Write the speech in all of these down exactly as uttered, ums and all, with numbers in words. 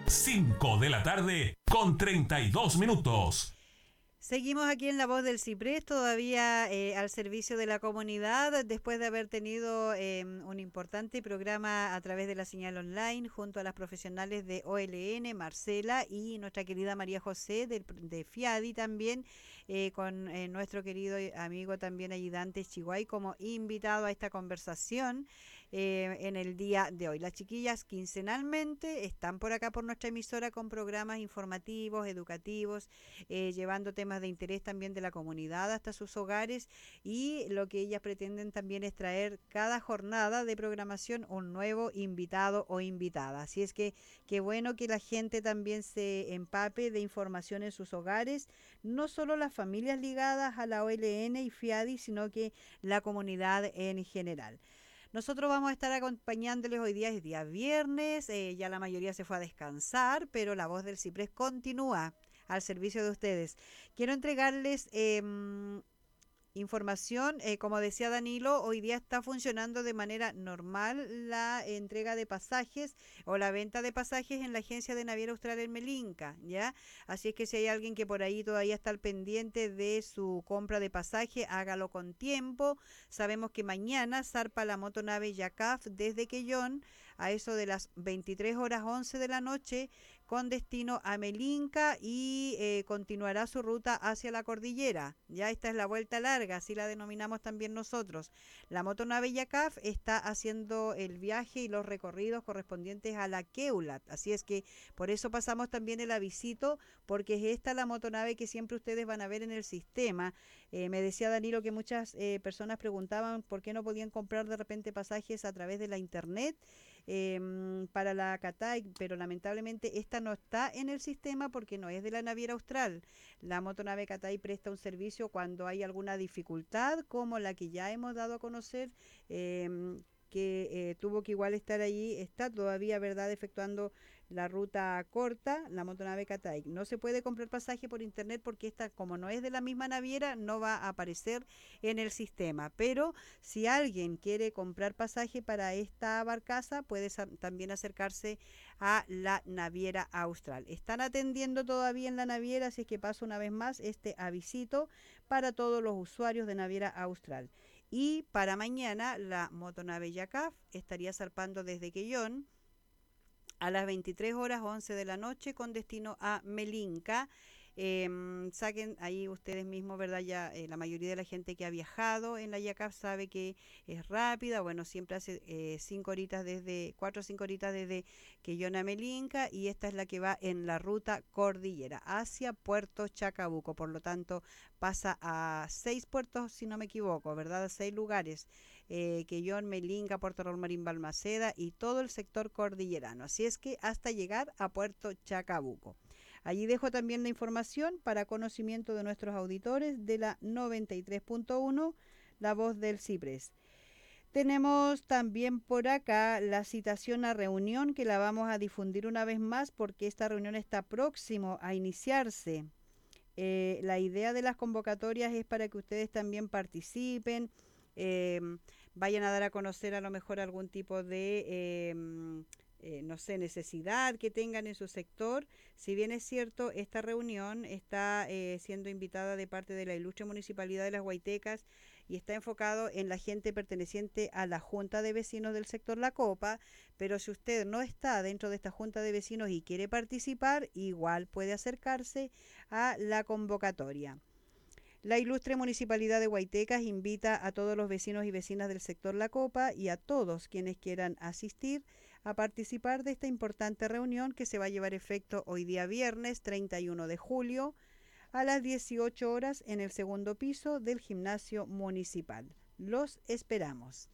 cinco de la tarde con treinta y dos minutos. Seguimos aquí en La Voz del Ciprés, todavía eh, al servicio de la comunidad, después de haber tenido eh, un importante programa a través de la señal online, junto a las profesionales de O L N, Marcela, y nuestra querida María José de, de FIADI también, eh, con eh, nuestro querido amigo también ayudante Chihuay como invitado a esta conversación eh, en el día de hoy. Las chiquillas quincenalmente están por acá por nuestra emisora con programas informativos, educativos, eh, llevando temas de interés también de la comunidad hasta sus hogares, y lo que ellas pretenden también es traer cada jornada de programación un nuevo invitado o invitada. Así es que qué bueno que la gente también se empape de información en sus hogares, no solo las familias ligadas a la O L N y FIADI, sino que la comunidad en general. Nosotros vamos a estar acompañándoles hoy día, es día viernes, eh, ya la mayoría se fue a descansar, pero la Voz del Ciprés continúa al servicio de ustedes. Quiero entregarles eh, información, eh, como decía Danilo, hoy día está funcionando de manera normal la entrega de pasajes o la venta de pasajes en la agencia de Naviera Austral en Melinca, ¿ya? Así es que si hay alguien que por ahí todavía está al pendiente de su compra de pasaje, hágalo con tiempo. Sabemos que mañana zarpa la motonave Yacaf desde Quellón a eso de las veintitrés horas once de la noche con destino a Melinca y eh, continuará su ruta hacia la cordillera. Ya esta es la vuelta larga, así la denominamos también nosotros. La motonave Yacaf está haciendo el viaje y los recorridos correspondientes a la Queulat, así es que por eso pasamos también el avisito, porque es esta la motonave que siempre ustedes van a ver en el sistema. Eh, me decía Danilo que muchas eh, personas preguntaban por qué no podían comprar de repente pasajes a través de la internet eh, para la Catay, pero lamentablemente esta no está en el sistema porque no es de la Naviera Austral. La motonave Catay presta un servicio cuando hay alguna dificultad, como la que ya hemos dado a conocer, eh, que eh, tuvo que igual estar allí, está todavía, ¿verdad?, efectuando la ruta corta, la motonave Catay. No se puede comprar pasaje por internet porque esta, como no es de la misma naviera, no va a aparecer en el sistema. Pero si alguien quiere comprar pasaje para esta barcaza, puede también acercarse a la Naviera Austral. Están atendiendo todavía en la naviera, así es que paso una vez más este avisito para todos los usuarios de Naviera Austral. Y para mañana la motonave Yacaf estaría zarpando desde Quellón a las veintitrés horas once de la noche con destino a Melinca. Eh, saquen ahí ustedes mismos, ¿verdad? Ya eh, la mayoría de la gente que ha viajado en la Yacaf sabe que es rápida. Bueno, siempre hace eh, cinco horitas desde, cuatro o cinco horitas desde Quellón a Melinca, y esta es la que va en la ruta cordillera hacia Puerto Chacabuco. Por lo tanto, pasa a seis puertos, si no me equivoco, ¿verdad? A seis lugares, eh, Quellón, Melinca, Puerto Rolmarín, Balmaceda y todo el sector cordillerano. Así es que hasta llegar a Puerto Chacabuco. Allí dejo también la información para conocimiento de nuestros auditores de la noventa y tres punto uno, La Voz del Ciprés. Tenemos también por acá la citación a reunión, que la vamos a difundir una vez más porque esta reunión está próximo a iniciarse. Eh, la idea de las convocatorias es para que ustedes también participen, eh, vayan a dar a conocer a lo mejor algún tipo de... Eh, Eh, no sé, necesidad que tengan en su sector. Si bien es cierto, esta reunión está eh, siendo invitada de parte de la ilustre Municipalidad de Las Guaitecas y está enfocado en la gente perteneciente a la Junta de Vecinos del sector La Copa, pero si usted no está dentro de esta Junta de Vecinos y quiere participar, igual puede acercarse a la convocatoria. La ilustre Municipalidad de Guaitecas invita a todos los vecinos y vecinas del sector La Copa y a todos quienes quieran asistir a participar de esta importante reunión que se va a llevar efecto hoy día viernes treinta y uno de julio a las dieciocho horas en el segundo piso del gimnasio municipal. Los esperamos.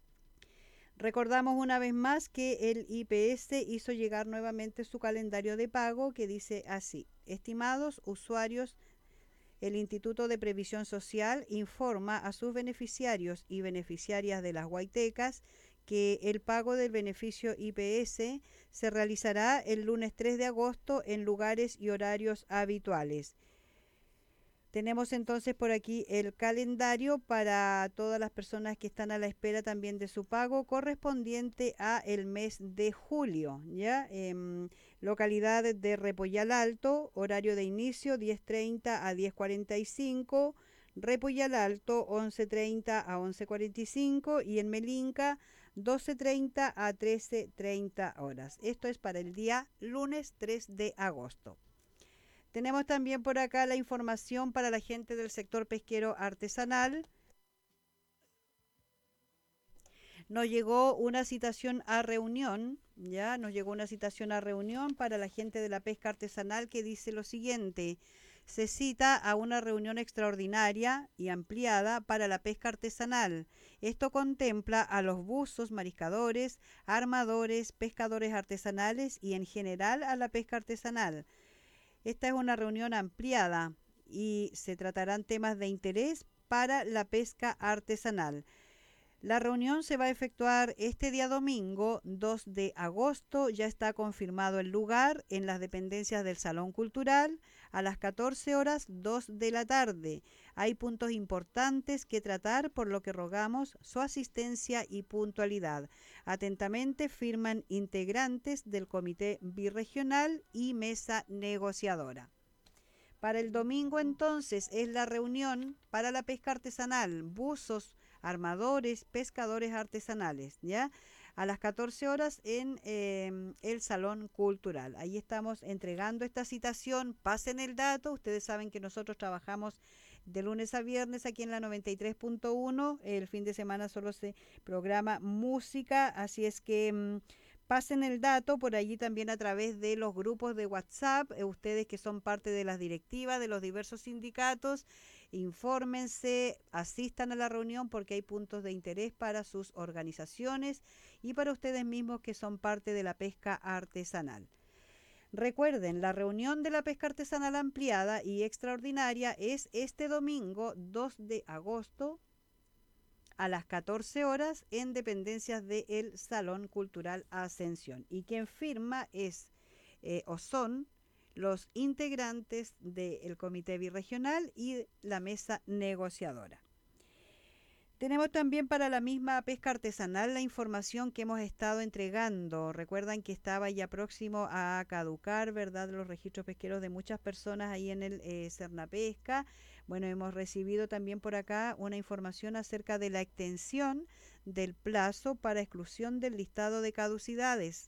Recordamos una vez más que el I P S hizo llegar nuevamente su calendario de pago que dice así: estimados usuarios, el Instituto de Previsión Social informa a sus beneficiarios y beneficiarias de Las Guaitecas que el pago del beneficio I P S se realizará el lunes tres de agosto en lugares y horarios habituales. Tenemos entonces por aquí el calendario para todas las personas que están a la espera también de su pago correspondiente a el mes de julio, ¿ya? Em, localidad de Repollal Alto, horario de inicio diez treinta a diez cuarenta y cinco, Repollal Alto once treinta a once cuarenta y cinco y en Melinca doce treinta a trece treinta horas. Esto es para el día lunes tres de agosto. Tenemos también por acá la información para la gente del sector pesquero artesanal. Nos llegó una citación a reunión, ya nos llegó una citación a reunión para la gente de la pesca artesanal que dice lo siguiente: se cita a una reunión extraordinaria y ampliada para la pesca artesanal. Esto contempla a los buzos, mariscadores, armadores, pescadores artesanales y en general a la pesca artesanal. Esta es una reunión ampliada y se tratarán temas de interés para la pesca artesanal. La reunión se va a efectuar este día domingo dos de agosto. Ya está confirmado el lugar en las dependencias del Salón Cultural a las catorce horas dos de la tarde. Hay puntos importantes que tratar, por lo que rogamos su asistencia y puntualidad. Atentamente firman integrantes del Comité Birregional y Mesa Negociadora. Para el domingo entonces es la reunión para la pesca artesanal, buzos, armadores, pescadores artesanales, ¿ya? A las catorce horas en eh, el Salón Cultural. Ahí estamos entregando esta citación. Pasen el dato. Ustedes saben que nosotros trabajamos de lunes a viernes aquí en la noventa y tres punto uno. El fin de semana solo se programa música, así es que mmm, pasen el dato por allí también a través de los grupos de WhatsApp. Eh, ustedes que son parte de las directivas de los diversos sindicatos, infórmense, asistan a la reunión porque hay puntos de interés para sus organizaciones y para ustedes mismos que son parte de la pesca artesanal. Recuerden, la reunión de la pesca artesanal ampliada y extraordinaria es este domingo dos de agosto a las catorce horas en dependencias del Salón Cultural Ascensión. Y quien firma es eh, o son los integrantes del Comité Birregional y la Mesa Negociadora. Tenemos también para la misma pesca artesanal la información que hemos estado entregando. Recuerdan que estaba ya próximo a caducar, ¿verdad?, los registros pesqueros de muchas personas ahí en el eh, Cernapesca. Bueno, hemos recibido también por acá una información acerca de la extensión del plazo para exclusión del listado de caducidades.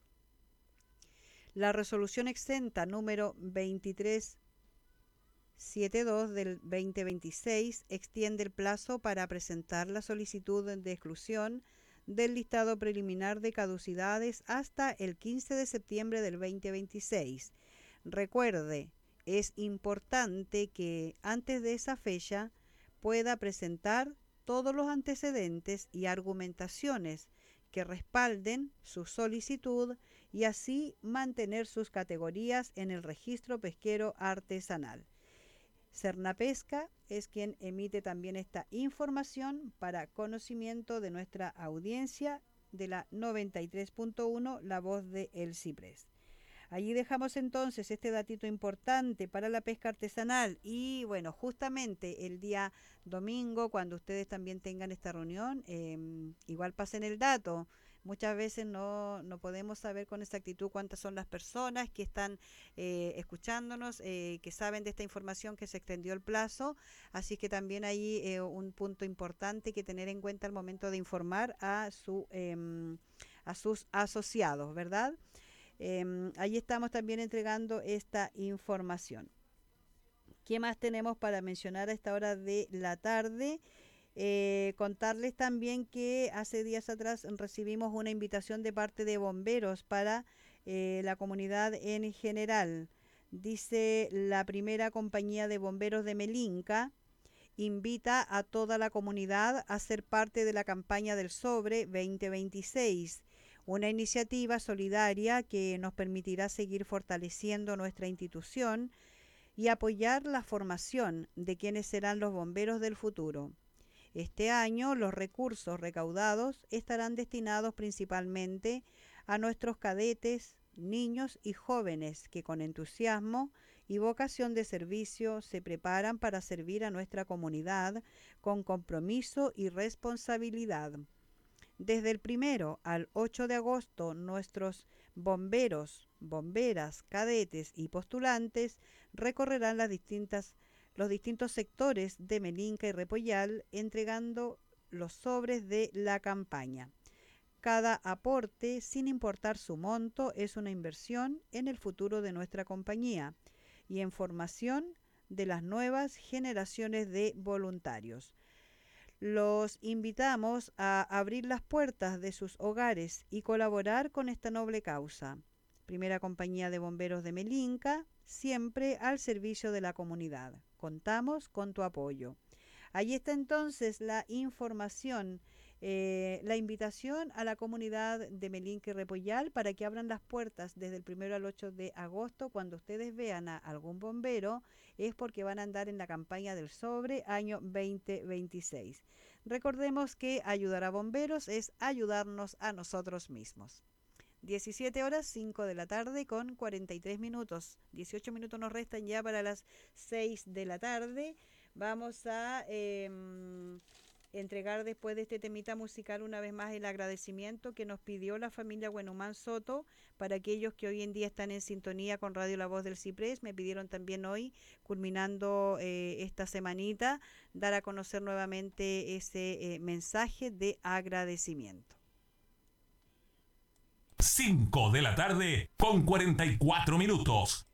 La resolución exenta número veintitrés setenta y dos del veinte veintiséis extiende el plazo para presentar la solicitud de exclusión del listado preliminar de caducidades hasta el quince de septiembre del veinte veintiséis. Recuerde, es importante que antes de esa fecha pueda presentar todos los antecedentes y argumentaciones que respalden su solicitud y así mantener sus categorías en el registro pesquero artesanal. Cernapesca es quien emite también esta información para conocimiento de nuestra audiencia de la noventa y tres punto uno, La Voz de El Ciprés. Allí dejamos entonces este datito importante para la pesca artesanal y bueno, justamente el día domingo, cuando ustedes también tengan esta reunión, eh, igual pasen el dato. Muchas veces no, no podemos saber con exactitud cuántas son las personas que están eh, escuchándonos, eh, que saben de esta información que se extendió el plazo, así que también hay eh, un punto importante que tener en cuenta al momento de informar a, su, eh, a sus asociados, ¿verdad? Eh, ahí estamos también entregando esta información. ¿Qué más tenemos para mencionar a esta hora de la tarde? Eh, contarles también que hace días atrás recibimos una invitación de parte de bomberos para eh, la comunidad en general. Dice la primera compañía de bomberos de Melinca, invita a toda la comunidad a ser parte de la campaña del Sobre veinte veintiséis, una iniciativa solidaria que nos permitirá seguir fortaleciendo nuestra institución y apoyar la formación de quienes serán los bomberos del futuro. Este año los recursos recaudados estarán destinados principalmente a nuestros cadetes, niños y jóvenes que con entusiasmo y vocación de servicio se preparan para servir a nuestra comunidad con compromiso y responsabilidad. Desde el primero al ocho de agosto, nuestros bomberos, bomberas, cadetes y postulantes recorrerán las distintas, los distintos sectores de Melinca y Repollal entregando los sobres de la campaña. Cada aporte, sin importar su monto, es una inversión en el futuro de nuestra compañía y en formación de las nuevas generaciones de voluntarios. Los invitamos a abrir las puertas de sus hogares y colaborar con esta noble causa. Primera Compañía de Bomberos de Melinca, siempre al servicio de la comunidad. Contamos con tu apoyo. Allí está entonces la información, eh, la invitación a la comunidad de Melinca y Repollal para que abran las puertas desde el primero al ocho de agosto. Cuando ustedes vean a algún bombero es porque van a andar en la campaña del sobre año veinte veintiséis. Recordemos que ayudar a bomberos es ayudarnos a nosotros mismos. diecisiete horas cinco de la tarde con cuarenta y tres minutos. dieciocho minutos nos restan ya para las seis de la tarde. Vamos a eh, entregar después de este temita musical una vez más el agradecimiento que nos pidió la familia Huenumán Soto para aquellos que hoy en día están en sintonía con Radio La Voz del Ciprés. Me pidieron también hoy, culminando eh, esta semanita, dar a conocer nuevamente ese eh, mensaje de agradecimiento. cinco de la tarde con cuarenta y cuatro minutos.